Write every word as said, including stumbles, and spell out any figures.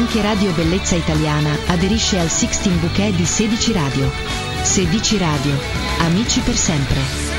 Anche Radio Bellezza Italiana aderisce al Sixteen Bouquet di Sedici Radio. Sedici Radio. Amici per sempre.